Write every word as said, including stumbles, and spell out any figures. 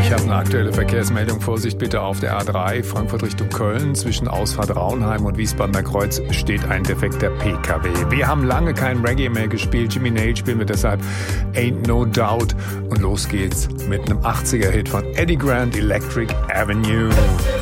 Ich habe eine aktuelle Verkehrsmeldung. Vorsicht bitte auf der A drei, Frankfurt Richtung Köln. Zwischen Ausfahrt Raunheim und Wiesbadener Kreuz steht ein defekter P K W. Wir haben lange kein Reggae mehr gespielt. Jimmy Nail spielen wir deshalb Ain't No Doubt. Und los geht's mit einem achtziger-Hit von Eddie Grant, Electric Avenue.